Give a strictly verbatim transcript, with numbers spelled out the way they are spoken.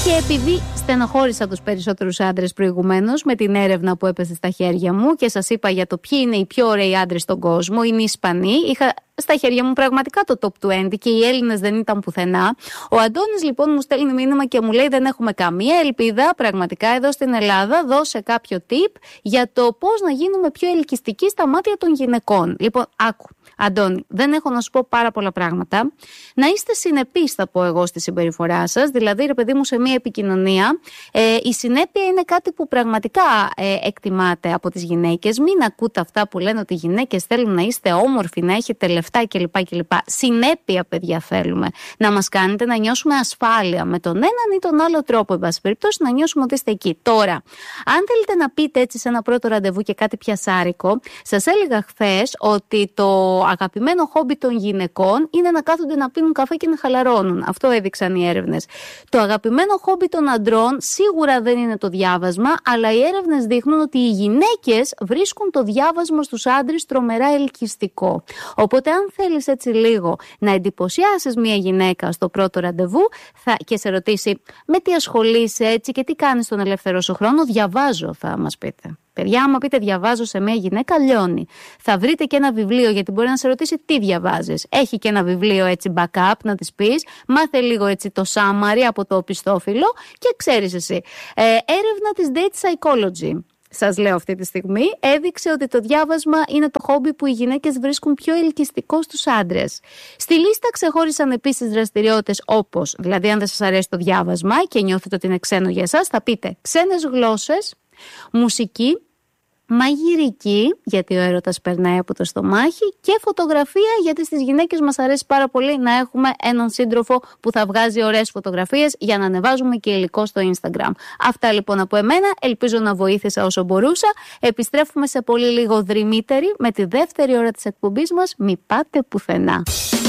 Και επειδή στενοχώρησα τους περισσότερους άντρες προηγουμένως με την έρευνα που έπεσε στα χέρια μου και σας είπα για το ποιοι είναι οι πιο ωραίοι άντρες στον κόσμο, είναι οι Ισπανοί, είχα στα χέρια μου πραγματικά το top είκοσι και οι Έλληνες δεν ήταν πουθενά. Ο Αντώνης λοιπόν μου στέλνει μήνυμα και μου λέει: δεν έχουμε καμία ελπίδα πραγματικά εδώ στην Ελλάδα. Δώσε κάποιο tip για το πώς να γίνουμε πιο ελκυστικοί στα μάτια των γυναικών. Λοιπόν, άκου, Αντώνη, δεν έχω να σου πω πάρα πολλά πράγματα. Να είστε συνεπείς, θα πω εγώ, στη συμπεριφορά σας. Δηλαδή, ρε παιδί μου, σε μια επικοινωνία, ε, η συνέπεια είναι κάτι που πραγματικά ε, εκτιμάται από τις γυναίκες. Μην ακούτε αυτά που λένε ότι οι γυναίκες θέλουν να είστε όμορφοι, να έχετε λεφτά κλπ. κλπ. Συνέπεια, παιδιά, θέλουμε. Να μας κάνετε να νιώσουμε ασφάλεια με τον έναν ή τον άλλο τρόπο, εν πάση περιπτώσει, να νιώσουμε ότι είστε εκεί. Τώρα, αν θέλετε να πείτε έτσι σε ένα πρώτο ραντεβού και κάτι πιασάρικο, σας έλεγα χθες ότι το αγαπημένο χόμπι των γυναικών είναι να κάθονται να πίνουν καφέ και να χαλαρώνουν. Αυτό έδειξαν οι έρευνες. Το αγαπημένο χόμπι των αντρών σίγουρα δεν είναι το διάβασμα, αλλά οι έρευνες δείχνουν ότι οι γυναίκες βρίσκουν το διάβασμα στους άντρες τρομερά ελκυστικό. Οπότε, αν θέλεις έτσι λίγο να εντυπωσιάσεις μια γυναίκα στο πρώτο ραντεβού θα, και σε ρωτήσει με τι ασχολείσαι έτσι και τι κάνεις στον ελεύθερο σου χρόνο, διαβάζω, θα μας πείτε. Παιδιά, άμα πείτε διαβάζω σε μια γυναίκα, λιώνει. Θα βρείτε και ένα βιβλίο, γιατί μπορεί να σε ρωτήσει τι διαβάζεις. Έχει και ένα βιβλίο έτσι backup να της πεις. Μάθε λίγο έτσι το summary από το οπισθόφυλλο και ξέρεις εσύ. Ε, έρευνα της Date Psychology, σας λέω αυτή τη στιγμή, έδειξε ότι το διάβασμα είναι το χόμπι που οι γυναίκες βρίσκουν πιο ελκυστικό στους άντρες. Στη λίστα ξεχώρισαν επίσης δραστηριότητες όπως, δηλαδή αν δεν σας αρέσει το διάβασμα και νιώθετε ότι είναι ξένο για εσάς, θα πείτε ξένες γλώσσες, μουσική, μαγειρική, γιατί ο έρωτας περνάει από το στομάχι, και φωτογραφία, γιατί στις γυναίκες μας αρέσει πάρα πολύ να έχουμε έναν σύντροφο που θα βγάζει ωραίες φωτογραφίες για να ανεβάζουμε και υλικό στο Instagram. Αυτά λοιπόν από εμένα, ελπίζω να βοήθησα όσο μπορούσα. Επιστρέφουμε σε πολύ λίγο δρυμύτερη με τη δεύτερη ώρα της εκπομπής μας. Μη πάτε πουθενά.